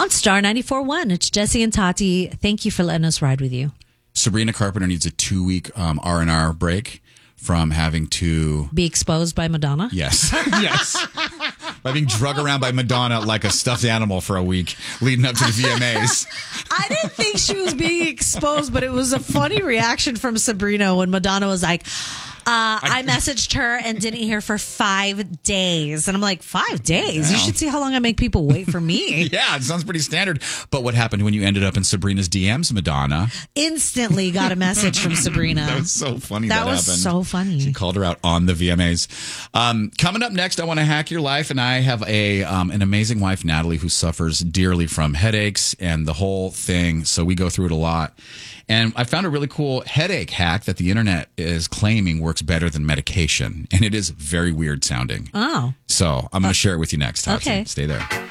On Star 94.1, it's Jesse and Tati. Thank you for letting us ride with you. Sabrina Carpenter needs a 2-week R&R break from having to be exposed by Madonna. Yes. Yes. By being drug around by Madonna like a stuffed animal for a week leading up to the VMAs. I didn't think she was being exposed, but it was a funny reaction from Sabrina when Madonna was like, I messaged her and didn't hear for 5 days. And I'm like, 5 days? Yeah. You should see how long I make people wait for me. Yeah, it sounds pretty standard. But what happened when you ended up in Sabrina's DMs, Madonna? Instantly got a message from Sabrina. That was so funny. That was happened. so funny. She called her out on the VMAs. Coming up next, I want to hack your life. And I have an amazing wife, Natalie, who suffers dearly from headaches and the whole thing. So we go through it a lot. And I found a really cool headache hack that the internet is claiming works better than medication. And it is very weird sounding. Oh. So I'm going to share it with you next. Okay. Stay there.